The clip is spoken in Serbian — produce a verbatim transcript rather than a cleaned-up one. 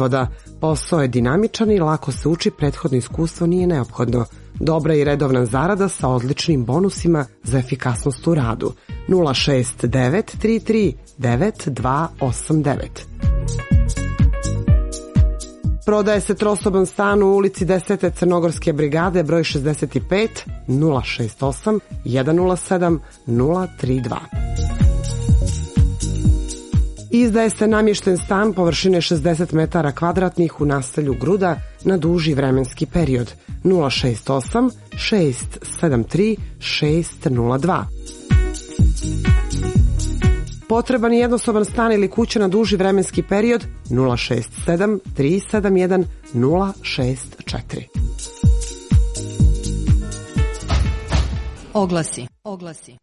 proizvoda. Posao je dinamičan i lako se uči, prethodno iskustvo nije neophodno. Dobra i redovna zarada sa odličnim bonusima za efikasnost u radu. nula šest devet tri tri devet dva osam devet. Prodaje se trosoban stan u ulici desete Crnogorske brigade, broj šezdeset pet, nula šest osam jedan nula sedam nula tri dva. Izdaje se namješten stan površine šezdeset metara kvadratnih u naselju Gruda na duži vremenski period. nula šest osam šest sedam tri šest nula dva. Potreban je jednosoban stan ili kuća na duži vremenski period. nula šest sedam tri sedam jedan nula šest četiri. Oglasi. Oglasi.